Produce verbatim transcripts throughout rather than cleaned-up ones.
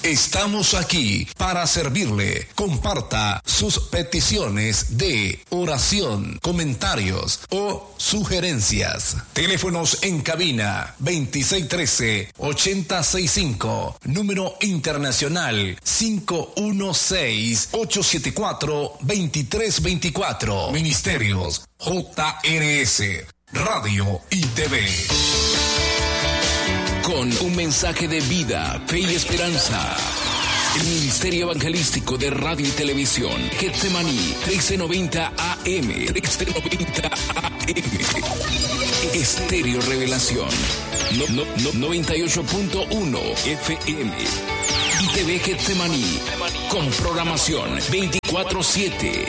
Estamos aquí para servirle. Comparta sus peticiones de oración, comentarios o sugerencias. Teléfonos en cabina veintiséis trece, ochenta sesenta y cinco. Número internacional cinco uno seis, ocho siete cuatro, dos tres dos cuatro. Ministerios J R S, Radio y T V. Con un mensaje de vida, fe y esperanza. El Ministerio Evangelístico de Radio y Televisión, Getsemaní, trece noventa A M, trece noventa A M. Estéreo Revelación, no, no, no, noventa y ocho punto uno F M. Y T V Getsemaní, con programación veinticuatro siete.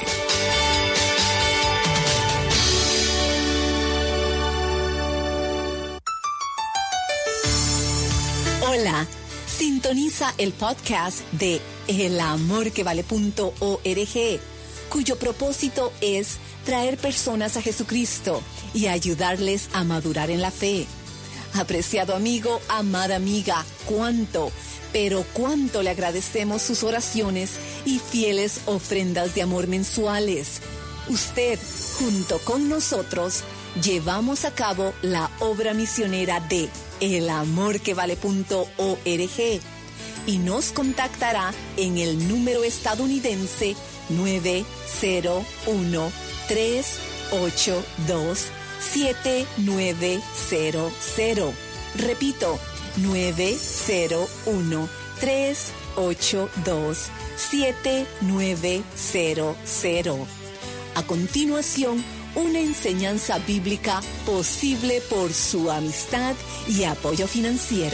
Hola, sintoniza el podcast de el amor que vale punto org, cuyo propósito es traer personas a Jesucristo y ayudarles a madurar en la fe. Apreciado amigo, amada amiga, cuánto, pero cuánto le agradecemos sus oraciones y fieles ofrendas de amor mensuales. Usted, junto con nosotros, llevamos a cabo la obra misionera de el amor que vale punto org y nos contactará en el número estadounidense nueve cero uno, tres ocho dos, siete nueve cero cero. Repito, nueve cero uno, tres ocho dos, siete nueve cero cero. A continuación, una enseñanza bíblica posible por su amistad y apoyo financiero.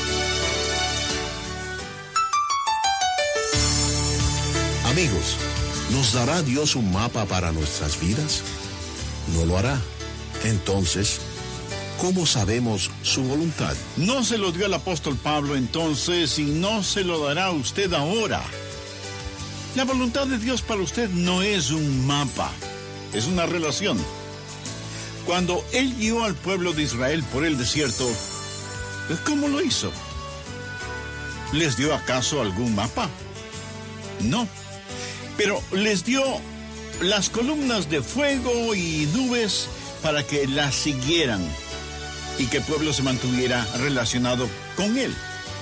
Amigos, ¿nos dará Dios un mapa para nuestras vidas? No lo hará. Entonces, ¿cómo sabemos su voluntad? No se lo dio al apóstol Pablo entonces y no se lo dará a usted ahora. La voluntad de Dios para usted no es un mapa. Es una relación. Cuando Él guió al pueblo de Israel por el desierto, ¿cómo lo hizo? ¿Les dio acaso algún mapa? No. Pero les dio las columnas de fuego y nubes para que las siguieran y que el pueblo se mantuviera relacionado con Él.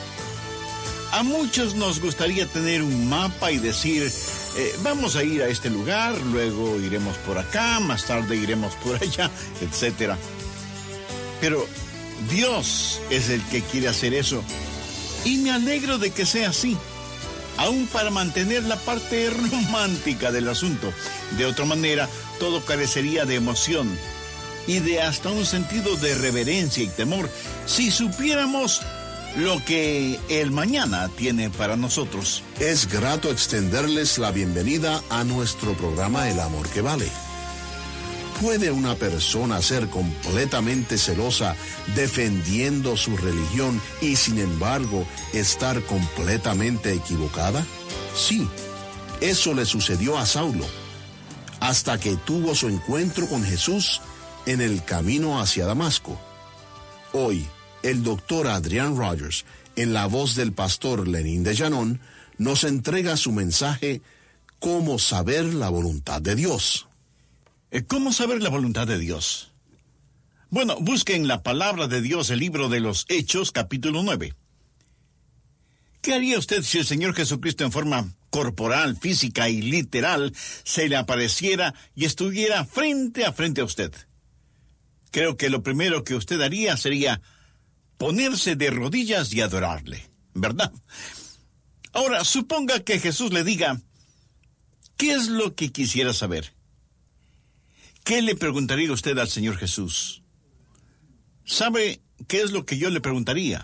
A muchos nos gustaría tener un mapa y decir, eh, vamos a ir a este lugar, luego iremos por acá, más tarde iremos por allá, etcétera. Pero Dios es el que quiere hacer eso. Y me alegro de que sea así, aún para mantener la parte romántica del asunto. De otra manera, todo carecería de emoción y de hasta un sentido de reverencia y temor si supiéramos lo que el mañana tiene para nosotros. Es grato extenderles la bienvenida a nuestro programa El Amor que Vale. ¿Puede una persona ser completamente celosa defendiendo su religión y sin embargo estar completamente equivocada? Sí, eso le sucedió a Saulo, hasta que tuvo su encuentro con Jesús en el camino hacia Damasco. Hoy, el doctor Adrián Rogers, en la voz del pastor Lenín de Llanón, nos entrega su mensaje ¿Cómo saber la voluntad de Dios? ¿Cómo saber la voluntad de Dios? Bueno, busquen la palabra de Dios, el libro de los Hechos, capítulo nueve. ¿Qué haría usted si el Señor Jesucristo en forma corporal, física y literal se le apareciera y estuviera frente a frente a usted? Creo que lo primero que usted haría sería ponerse de rodillas y adorarle, ¿verdad? Ahora, suponga que Jesús le diga, ¿qué es lo que quisiera saber? ¿Qué le preguntaría usted al Señor Jesús? ¿Sabe qué es lo que yo le preguntaría?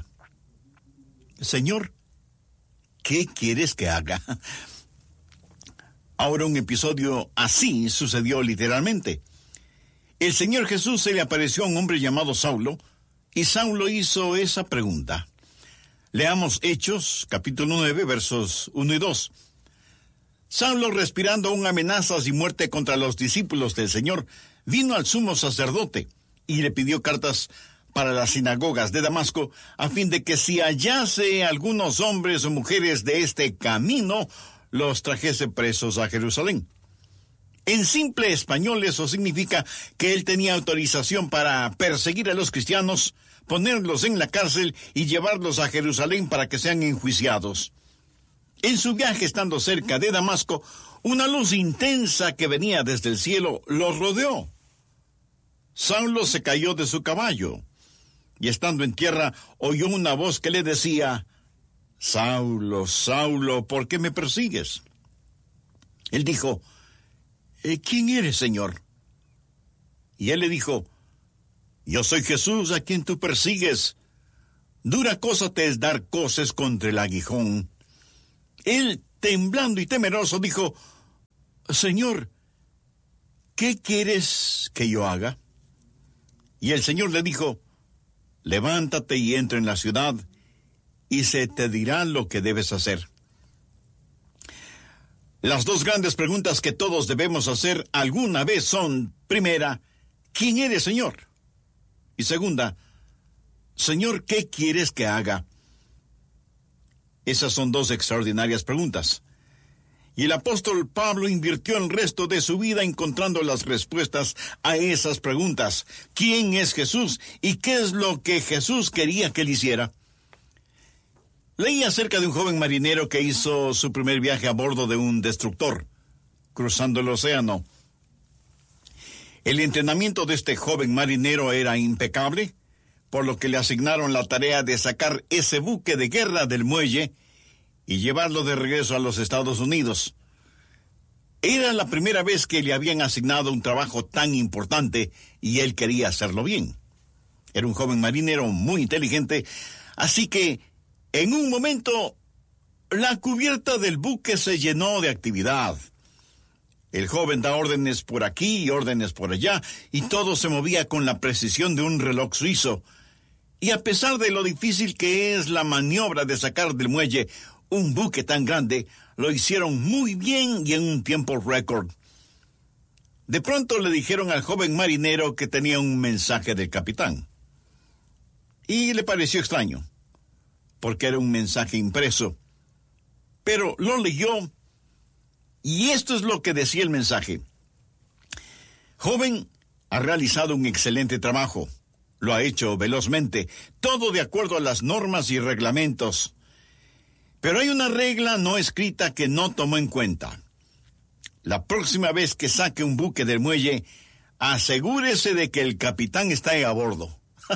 Señor, ¿qué quieres que haga? Ahora, un episodio así sucedió literalmente. El Señor Jesús se le apareció a un hombre llamado Saulo, y Saulo hizo esa pregunta. Leamos Hechos, capítulo nueve, versos uno y dos. Saulo, respirando aún amenazas y muerte contra los discípulos del Señor, vino al sumo sacerdote y le pidió cartas para las sinagogas de Damasco, a fin de que si hallase algunos hombres o mujeres de este camino, los trajese presos a Jerusalén. En simple español eso significa que él tenía autorización para perseguir a los cristianos, ponerlos en la cárcel y llevarlos a Jerusalén para que sean enjuiciados. En su viaje, estando cerca de Damasco, una luz intensa que venía desde el cielo los rodeó. Saulo se cayó de su caballo, y estando en tierra oyó una voz que le decía: Saulo, Saulo, ¿por qué me persigues? Él dijo: ¿Quién eres, Señor? Y él le dijo: Yo soy Jesús a quien tú persigues. Dura cosa te es dar coces contra el aguijón. Él, temblando y temeroso, dijo: Señor, ¿qué quieres que yo haga? Y el Señor le dijo: Levántate y entra en la ciudad, y se te dirá lo que debes hacer. Las dos grandes preguntas que todos debemos hacer alguna vez son: primera, ¿quién eres, Señor? Y segunda, Señor, ¿qué quieres que haga? Esas son dos extraordinarias preguntas. Y el apóstol Pablo invirtió el resto de su vida encontrando las respuestas a esas preguntas. ¿Quién es Jesús? ¿Y qué es lo que Jesús quería que él hiciera? Leí acerca de un joven marinero que hizo su primer viaje a bordo de un destructor, cruzando el océano. El entrenamiento de este joven marinero era impecable, por lo que le asignaron la tarea de sacar ese buque de guerra del muelle y llevarlo de regreso a los Estados Unidos. Era la primera vez que le habían asignado un trabajo tan importante y él quería hacerlo bien. Era un joven marinero muy inteligente, así que en un momento la cubierta del buque se llenó de actividad. El joven da órdenes por aquí y órdenes por allá, y todo se movía con la precisión de un reloj suizo. Y a pesar de lo difícil que es la maniobra de sacar del muelle un buque tan grande, lo hicieron muy bien y en un tiempo récord. De pronto le dijeron al joven marinero que tenía un mensaje del capitán. Y le pareció extraño, porque era un mensaje impreso. Pero lo leyó, y esto es lo que decía el mensaje. Joven, ha realizado un excelente trabajo. Lo ha hecho velozmente, todo de acuerdo a las normas y reglamentos. Pero hay una regla no escrita que no tomó en cuenta. La próxima vez que saque un buque del muelle, asegúrese de que el capitán está a bordo.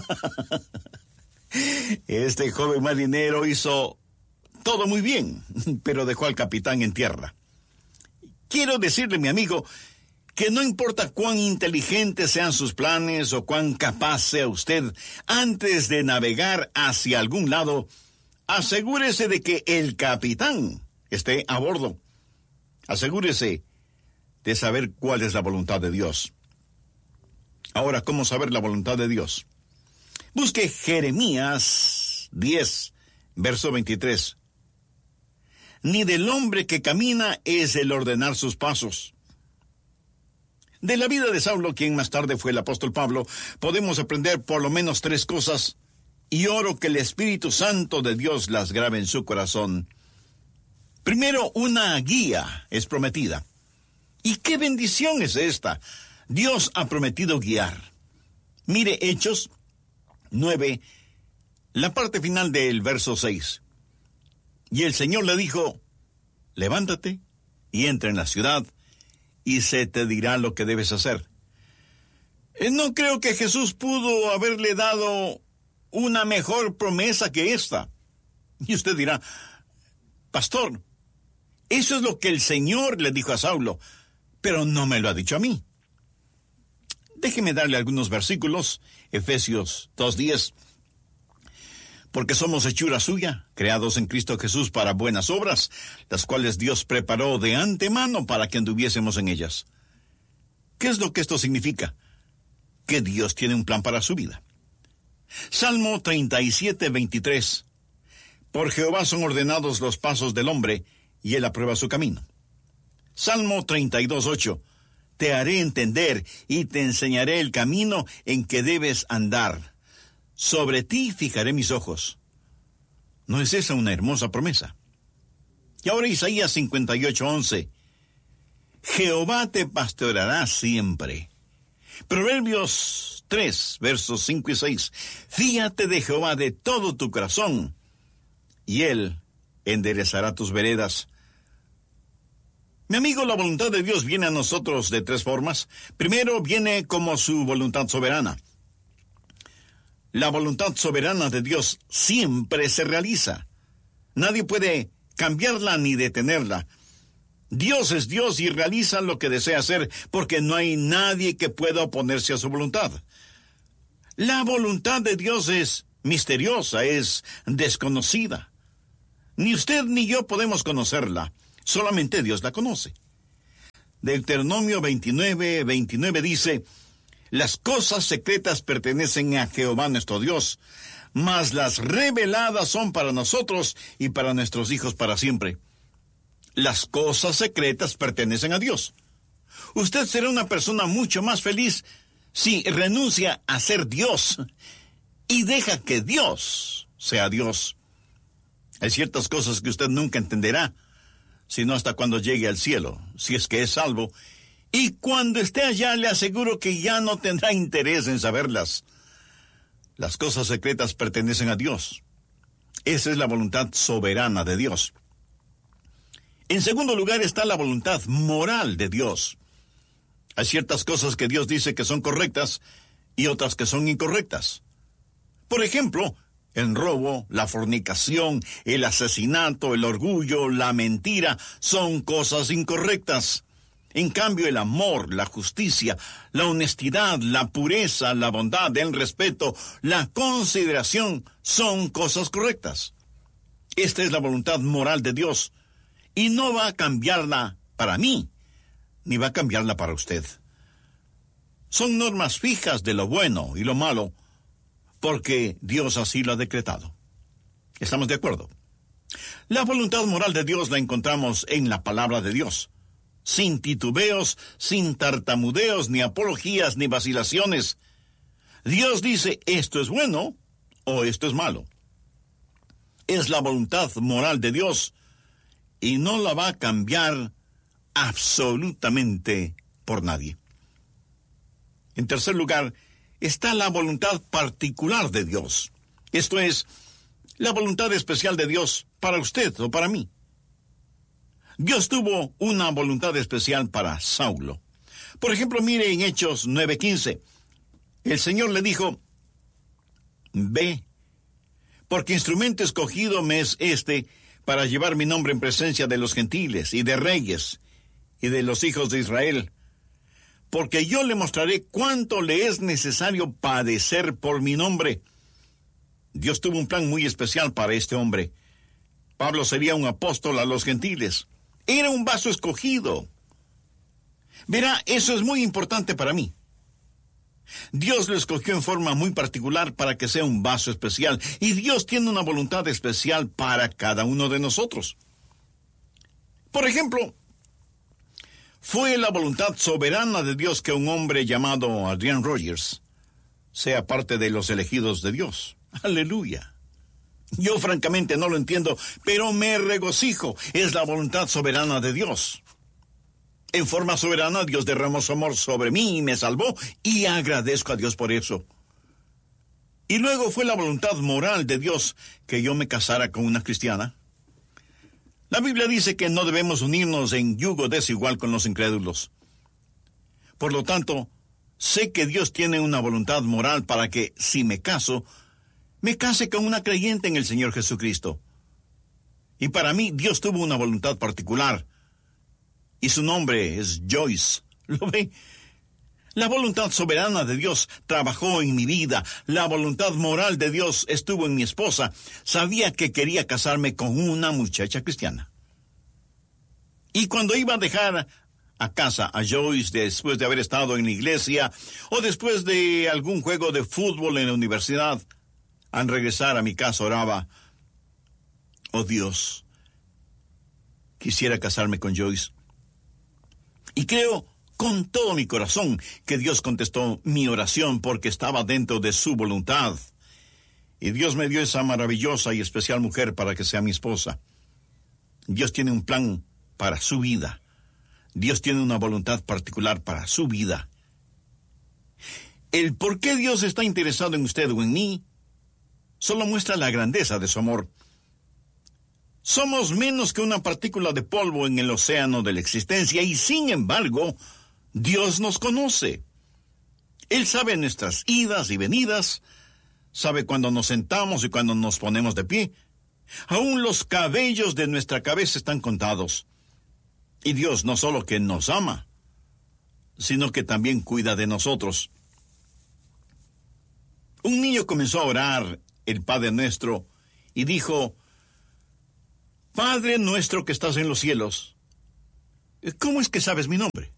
Este joven marinero hizo todo muy bien, pero dejó al capitán en tierra. Quiero decirle, mi amigo, que no importa cuán inteligentes sean sus planes o cuán capaz sea usted, antes de navegar hacia algún lado, asegúrese de que el capitán esté a bordo. Asegúrese de saber cuál es la voluntad de Dios. Ahora, ¿cómo saber la voluntad de Dios? Busque Jeremías diez, verso veintitrés. Ni del hombre que camina es el ordenar sus pasos. De la vida de Saulo, quien más tarde fue el apóstol Pablo, podemos aprender por lo menos tres cosas, y oro que el Espíritu Santo de Dios las grabe en su corazón. Primero, una guía es prometida. ¿Y qué bendición es esta? Dios ha prometido guiar. Mire Hechos nueve, la parte final del verso seis. Y el Señor le dijo: levántate y entra en la ciudad, y se te dirá lo que debes hacer. No creo que Jesús pudo haberle dado una mejor promesa que esta. Y usted dirá: pastor, eso es lo que el Señor le dijo a Saulo, pero no me lo ha dicho a mí. Déjeme darle algunos versículos. Efesios dos diez. Porque somos hechura suya, creados en Cristo Jesús para buenas obras, las cuales Dios preparó de antemano para que anduviésemos en ellas. ¿Qué es lo que esto significa? Que Dios tiene un plan para su vida. Salmo treinta y siete, veintitrés. Por Jehová son ordenados los pasos del hombre, y él aprueba su camino. Salmo treinta y dos, ocho. Te haré entender y te enseñaré el camino en que debes andar. sobre ti fijaré mis ojos. ¿No es esa una hermosa promesa? Y ahora Isaías cincuenta y ocho, once. Jehová te pastoreará siempre. Proverbios tres, versos cinco y seis. Fíate de Jehová de todo tu corazón, y él enderezará tus veredas. Mi amigo, la voluntad de Dios viene a nosotros de tres formas. Primero, viene como su voluntad soberana. La voluntad soberana de Dios siempre se realiza. Nadie puede cambiarla ni detenerla. Dios es Dios y realiza lo que desea hacer, porque no hay nadie que pueda oponerse a su voluntad. La voluntad de Dios es misteriosa, es desconocida. Ni usted ni yo podemos conocerla. Solamente Dios la conoce. Deuteronomio veintinueve, veintinueve dice: las cosas secretas pertenecen a Jehová nuestro Dios, mas las reveladas son para nosotros y para nuestros hijos para siempre. Las cosas secretas pertenecen a Dios. Usted será una persona mucho más feliz si renuncia a ser Dios y deja que Dios sea Dios. Hay ciertas cosas que usted nunca entenderá, sino hasta cuando llegue al cielo, si es que es salvo. Y cuando esté allá, le aseguro que ya no tendrá interés en saberlas. Las cosas secretas pertenecen a Dios. Esa es la voluntad soberana de Dios. En segundo lugar está la voluntad moral de Dios. Hay ciertas cosas que Dios dice que son correctas y otras que son incorrectas. Por ejemplo, el robo, la fornicación, el asesinato, el orgullo, la mentira son cosas incorrectas. En cambio, el amor, la justicia, la honestidad, la pureza, la bondad, el respeto, la consideración son cosas correctas. Esta es la voluntad moral de Dios, y no va a cambiarla para mí, ni va a cambiarla para usted. Son normas fijas de lo bueno y lo malo, porque Dios así lo ha decretado. ¿Estamos de acuerdo? La voluntad moral de Dios la encontramos en la palabra de Dios, sin titubeos, sin tartamudeos, ni apologías, ni vacilaciones. Dios dice, esto es bueno o esto es malo. Es la voluntad moral de Dios y no la va a cambiar absolutamente por nadie. En tercer lugar, está la voluntad particular de Dios. Esto es, la voluntad especial de Dios para usted o para mí. Dios tuvo una voluntad especial para Saulo. Por ejemplo, mire en Hechos nueve quince. El Señor le dijo, ve, porque instrumento escogido me es este para llevar mi nombre en presencia de los gentiles y de reyes y de los hijos de Israel, porque yo le mostraré cuánto le es necesario padecer por mi nombre. Dios tuvo un plan muy especial para este hombre. Pablo sería un apóstol a los gentiles. Era un vaso escogido. Verá, eso es muy importante para mí. Dios lo escogió en forma muy particular para que sea un vaso especial, y Dios tiene una voluntad especial para cada uno de nosotros. Por ejemplo, fue la voluntad soberana de Dios que un hombre llamado Adrian Rogers sea parte de los elegidos de Dios. Aleluya. Yo francamente no lo entiendo, pero me regocijo. Es la voluntad soberana de Dios. En forma soberana, Dios derramó su amor sobre mí y me salvó, y agradezco a Dios por eso. Y luego fue la voluntad moral de Dios que yo me casara con una cristiana. La Biblia dice que no debemos unirnos en yugo desigual con los incrédulos. Por lo tanto, sé que Dios tiene una voluntad moral para que, si me caso, me case con una creyente en el Señor Jesucristo. Y para mí, Dios tuvo una voluntad particular, y su nombre es Joyce. ¿Lo ve? La voluntad soberana de Dios trabajó en mi vida. La voluntad moral de Dios estuvo en mi esposa. Sabía que quería casarme con una muchacha cristiana. Y cuando iba a dejar a casa a Joyce después de haber estado en la iglesia o después de algún juego de fútbol en la universidad, al regresar a mi casa oraba, oh Dios, quisiera casarme con Joyce. Y creo con todo mi corazón que Dios contestó mi oración porque estaba dentro de su voluntad. Y Dios me dio esa maravillosa y especial mujer para que sea mi esposa. Dios tiene un plan para su vida. Dios tiene una voluntad particular para su vida. El por qué Dios está interesado en usted o en mí solo muestra la grandeza de su amor. Somos menos que una partícula de polvo en el océano de la existencia y, sin embargo, Dios nos conoce. Él sabe nuestras idas y venidas, sabe cuando nos sentamos y cuando nos ponemos de pie. Aún los cabellos de nuestra cabeza están contados. Y Dios no solo que nos ama, sino que también cuida de nosotros. Un niño comenzó a orar el Padre Nuestro y dijo: Padre nuestro que estás en los cielos. ¿Cómo es que sabes mi nombre?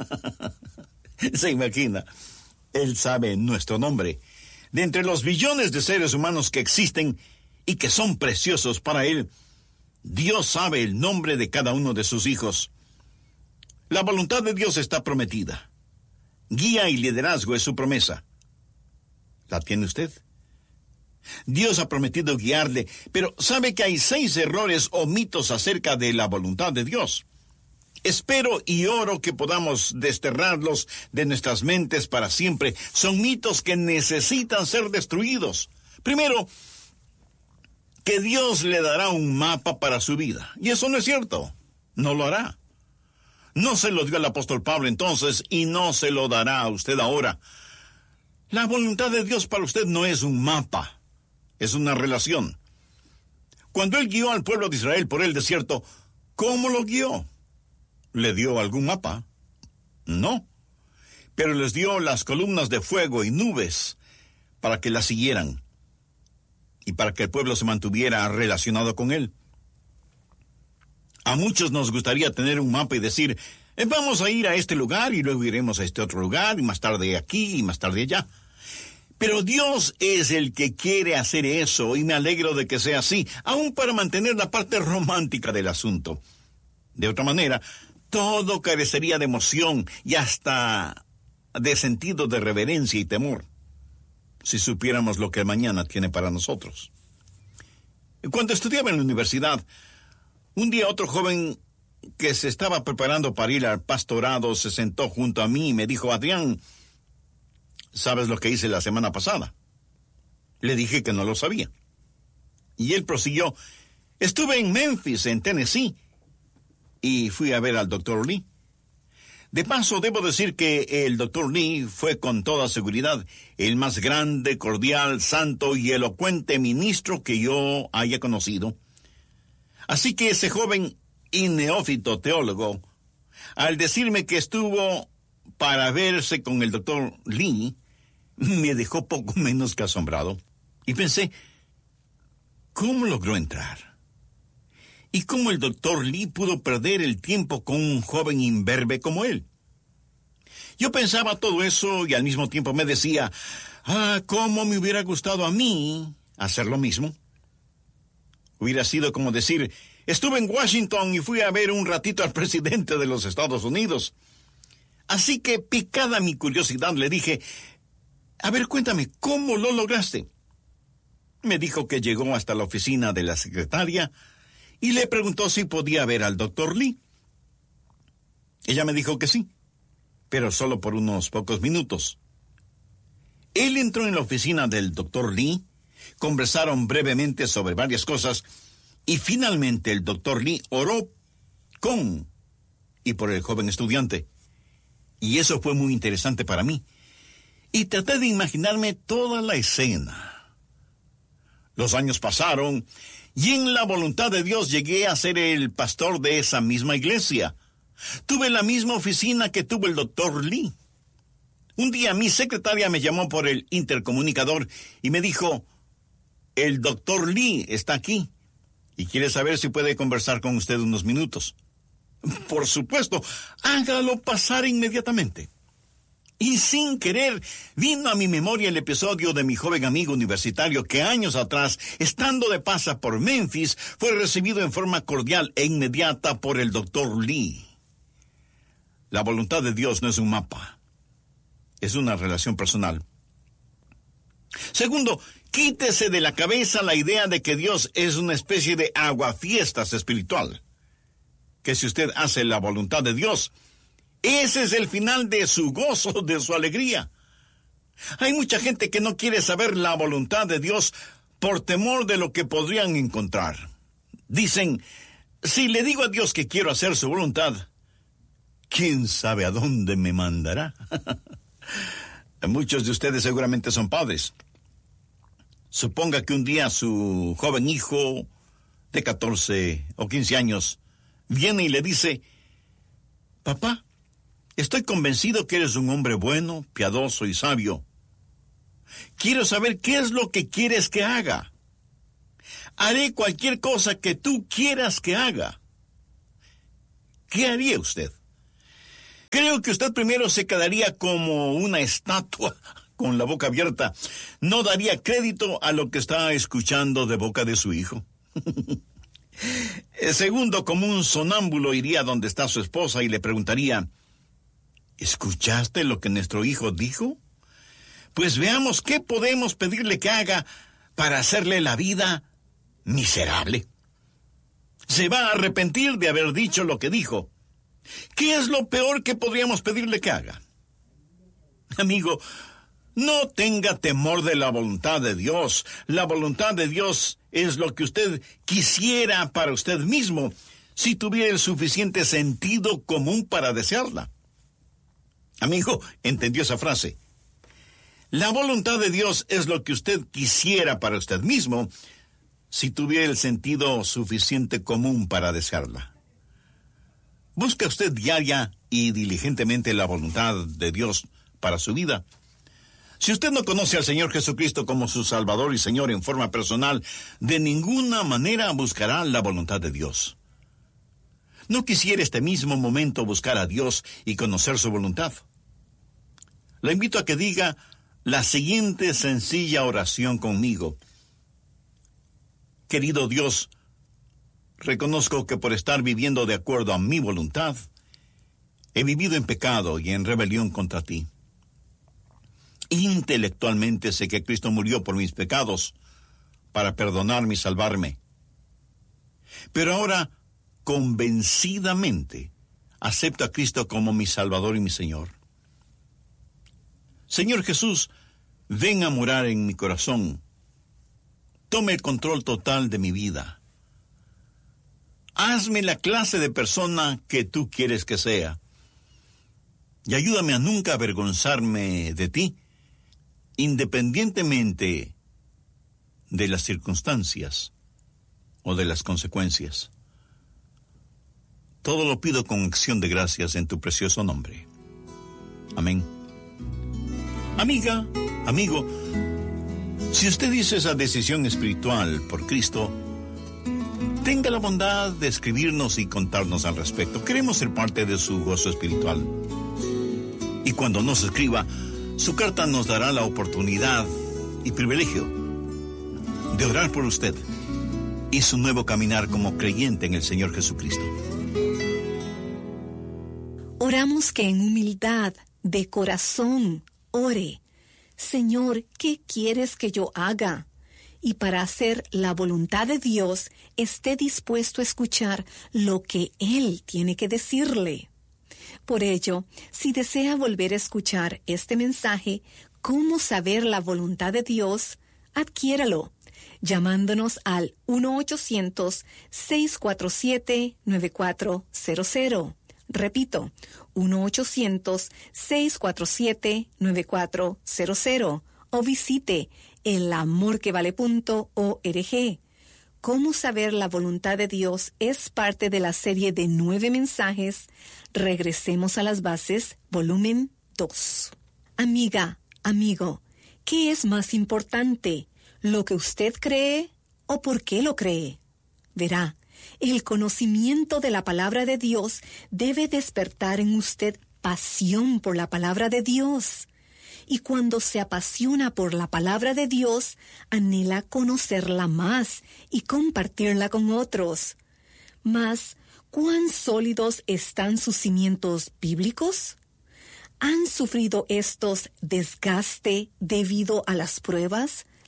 Se imagina, Él sabe nuestro nombre. De entre los billones de seres humanos que existen y que son preciosos para Él, Dios sabe el nombre de cada uno de sus hijos. La voluntad de Dios está prometida. Guía y liderazgo es su promesa. ¿La tiene usted? Dios ha prometido guiarle, pero sabe que hay seis errores o mitos acerca de la voluntad de Dios. Espero y oro que podamos desterrarlos de nuestras mentes para siempre. Son mitos que necesitan ser destruidos. Primero, que Dios le dará un mapa para su vida. Y eso no es cierto. No lo hará. No se lo dio al apóstol Pablo entonces y no se lo dará a usted ahora. La voluntad de Dios para usted no es un mapa. Es una relación. Cuando Él guió al pueblo de Israel por el desierto, ¿cómo lo guió? ¿Le dio algún mapa? No. Pero les dio las columnas de fuego y nubes para que las siguieran y para que el pueblo se mantuviera relacionado con Él. A muchos nos gustaría tener un mapa y decir, eh, vamos a ir a este lugar y luego iremos a este otro lugar y más tarde aquí y más tarde allá. Pero Dios es el que quiere hacer eso y me alegro de que sea así, aún para mantener la parte romántica del asunto. De otra manera, todo carecería de emoción y hasta de sentido de reverencia y temor, si supiéramos lo que el mañana tiene para nosotros. Cuando estudiaba en la universidad, un día otro joven que se estaba preparando para ir al pastorado se sentó junto a mí y me dijo, Adrián, ¿sabes lo que hice la semana pasada? Le dije que no lo sabía. Y él prosiguió, estuve en Memphis, en Tennessee, y fui a ver al doctor Lee. De paso, debo decir que el doctor Lee fue con toda seguridad el más grande, cordial, santo y elocuente ministro que yo haya conocido. Así que ese joven y neófito teólogo, al decirme que estuvo para verse con el doctor Lee, me dejó poco menos que asombrado. Y pensé, ¿cómo logró entrar? ¿Y cómo el doctor Lee pudo perder el tiempo con un joven imberbe como él? Yo pensaba todo eso y al mismo tiempo me decía, ah, cómo me hubiera gustado a mí hacer lo mismo. Hubiera sido como decir, estuve en Washington y fui a ver un ratito al presidente de los Estados Unidos. Así que, picada mi curiosidad, le dije, a ver, cuéntame, ¿cómo lo lograste? Me dijo que llegó hasta la oficina de la secretaria y le preguntó si podía ver al doctor Lee. Ella me dijo que sí, pero solo por unos pocos minutos. Él entró en la oficina del doctor Lee, conversaron brevemente sobre varias cosas y finalmente el doctor Lee oró con y por el joven estudiante. Y eso fue muy interesante para mí. Y traté de imaginarme toda la escena. Los años pasaron y en la voluntad de Dios llegué a ser el pastor de esa misma iglesia. Tuve la misma oficina que tuvo el doctor Lee. Un día mi secretaria me llamó por el intercomunicador y me dijo, el doctor Lee está aquí y quiere saber si puede conversar con usted unos minutos. Por supuesto, hágalo pasar inmediatamente. Y sin querer, vino a mi memoria el episodio de mi joven amigo universitario que años atrás, estando de paso por Memphis, fue recibido en forma cordial e inmediata por el doctor Lee. La voluntad de Dios no es un mapa, es una relación personal. Segundo, Quítese de la cabeza la idea de que Dios es una especie de aguafiestas espiritual. Que si usted hace la voluntad de Dios, ese es el final de su gozo, de su alegría. Hay mucha gente que no quiere saber la voluntad de Dios por temor de lo que podrían encontrar. Dicen, si le digo a Dios que quiero hacer su voluntad, ¿quién sabe a dónde me mandará? Muchos de ustedes seguramente son padres. Suponga que un día su joven hijo de catorce o quince años viene y le dice, papá, estoy convencido que eres un hombre bueno, piadoso y sabio. Quiero saber qué es lo que quieres que haga. Haré cualquier cosa que tú quieras que haga. ¿Qué haría usted? Creo que usted primero se quedaría como una estatua con la boca abierta. No daría crédito a lo que está escuchando de boca de su hijo. Segundo, como un sonámbulo iría donde está su esposa y le preguntaría, ¿escuchaste lo que nuestro hijo dijo? Pues veamos qué podemos pedirle que haga para hacerle la vida miserable. Se va a arrepentir de haber dicho lo que dijo. ¿Qué es lo peor que podríamos pedirle que haga? Amigo, no tenga temor de la voluntad de Dios. La voluntad de Dios es lo que usted quisiera para usted mismo, si tuviera el suficiente sentido común para desearla. Amigo, ¿entendió esa frase? La voluntad de Dios es lo que usted quisiera para usted mismo, si tuviera el sentido suficiente común para desearla. ¿Busca usted diaria y diligentemente la voluntad de Dios para su vida? Si usted no conoce al Señor Jesucristo como su Salvador y Señor en forma personal, de ninguna manera buscará la voluntad de Dios. ¿No quisiera este mismo momento buscar a Dios y conocer su voluntad? Le invito a que diga la siguiente sencilla oración conmigo. Querido Dios, reconozco que por estar viviendo de acuerdo a mi voluntad, he vivido en pecado y en rebelión contra ti. Intelectualmente sé que Cristo murió por mis pecados para perdonarme y salvarme. Pero ahora, convencidamente, acepto a Cristo como mi Salvador y mi Señor. Señor Jesús, ven a morar en mi corazón. Tome el control total de mi vida. Hazme la clase de persona que tú quieres que sea. Y ayúdame a nunca avergonzarme de ti, independientemente de las circunstancias o de las consecuencias. Todo lo pido con acción de gracias en tu precioso nombre. Amén. Amiga, amigo, si usted hizo esa decisión espiritual por Cristo, tenga la bondad de escribirnos y contarnos al respecto. Queremos ser parte de su gozo espiritual. Y cuando nos escriba, su carta nos dará la oportunidad y privilegio de orar por usted y su nuevo caminar como creyente en el Señor Jesucristo. Oramos que en humildad de corazón ore, Señor, ¿qué quieres que yo haga? Y para hacer la voluntad de Dios, esté dispuesto a escuchar lo que Él tiene que decirle. Por ello, si desea volver a escuchar este mensaje, ¿cómo saber la voluntad de Dios? Adquiéralo, llamándonos al uno ochocientos, seiscientos cuarenta y siete, noventa y cuatro cero cero. Repito, uno ochocientos, seiscientos cuarenta y siete, noventa y cuatro cero cero. O visite el amor que vale punto org. ¿Cómo saber la voluntad de Dios? Es parte de la serie de nueve mensajes. Regresemos a las bases, volumen dos. Amiga, amigo, ¿qué es más importante? ¿Lo que usted cree o por qué lo cree? Verá, el conocimiento de la palabra de Dios debe despertar en usted pasión por la palabra de Dios. Y cuando se apasiona por la palabra de Dios, anhela conocerla más y compartirla con otros. Mas, ¿cuán sólidos están sus cimientos bíblicos? ¿Han sufrido estos desgaste debido a las pruebas,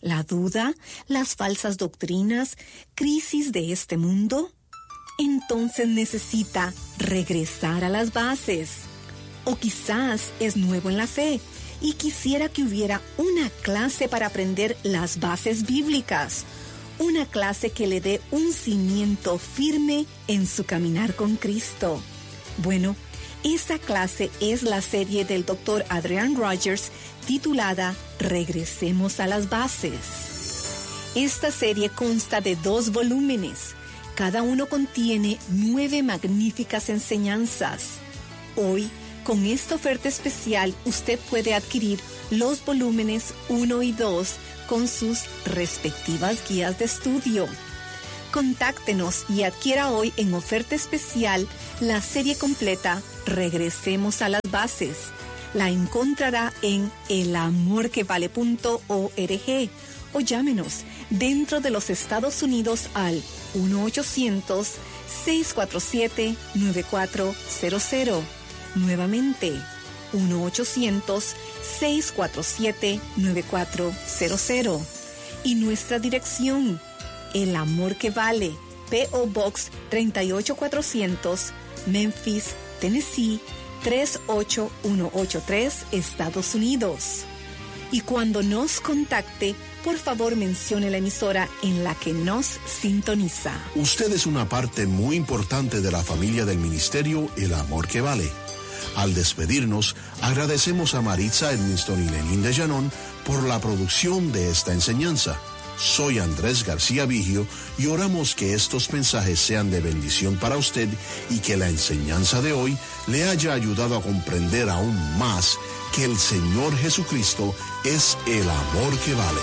la duda, las falsas doctrinas, crisis de este mundo? Entonces necesita regresar a las bases. O quizás es nuevo en la fe y quisiera que hubiera una clase para aprender las bases bíblicas. Una clase que le dé un cimiento firme en su caminar con Cristo. Bueno, esa clase es la serie del doctor Adrian Rogers titulada Regresemos a las Bases. Esta serie consta de dos volúmenes. Cada uno contiene nueve magníficas enseñanzas. Hoy, con esta oferta especial, usted puede adquirir los volúmenes uno y dos con sus respectivas guías de estudio. Contáctenos y adquiera hoy en oferta especial la serie completa Regresemos a las Bases. La encontrará en el amor que vale punto org o llámenos dentro de los Estados Unidos al uno ochocientos, seis cuatro siete, nueve cuatro cero cero. Nuevamente, uno ochocientos, seis cuatro siete, nueve cuatro cero cero. Y nuestra dirección, El Amor que Vale, P O Box treinta y ocho cuatrocientos, Memphis, Tennessee, tres ocho uno ocho tres, Estados Unidos. Y cuando nos contacte, por favor mencione la emisora en la que nos sintoniza. Usted es una parte muy importante de la familia del ministerio El Amor que Vale. Al despedirnos, agradecemos a Maritza Edmiston y Lenín de Llanón por la producción de esta enseñanza. Soy Andrés García Vigio y oramos que estos mensajes sean de bendición para usted y que la enseñanza de hoy le haya ayudado a comprender aún más que el Señor Jesucristo es el amor que vale.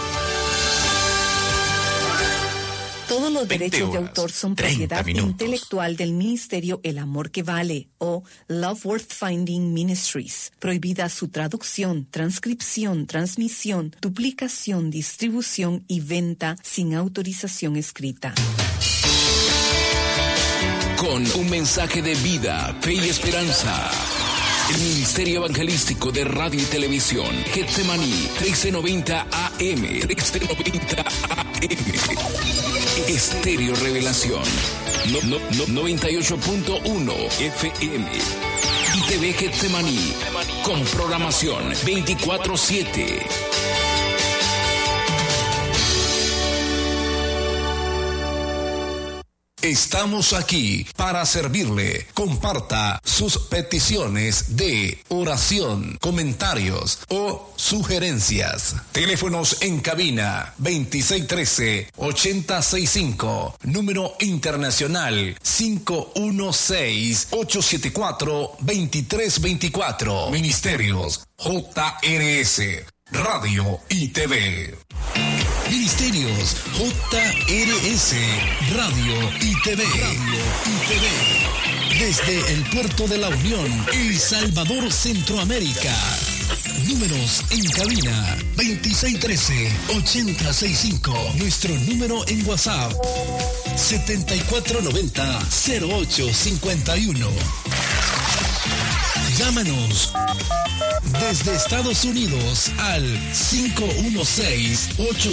Todos los derechos de autor son propiedad intelectual del ministerio El Amor que Vale o Love Worth Finding Ministries. Prohibida su traducción, transcripción, transmisión, duplicación, distribución y venta sin autorización escrita. Con un mensaje de vida, fe y esperanza. El Ministerio Evangelístico de Radio y Televisión, Getsemaní, trece noventa A M, trece noventa A M. Estéreo Revelación, no, no, no, noventa y ocho punto uno F M. Y T V Getsemaní, con programación veinticuatro siete. Estamos aquí para servirle. Comparta sus peticiones de oración, comentarios o sugerencias. Teléfonos en cabina veintiséis trece, ochenta sesenta y cinco. Número internacional cinco uno seis, ocho siete cuatro, dos tres dos cuatro. Ministerios J R S, Radio y T V. Ministerios J R S, Radio y T V. Radio y T V. Desde el Puerto de la Unión, El Salvador, Centroamérica. Números en cabina veintiséis trece, ochenta sesenta y cinco. Nuestro número en WhatsApp setenta y cuatro noventa, cero ocho cincuenta y uno. Llámanos desde Estados Unidos al cinco uno seis, ocho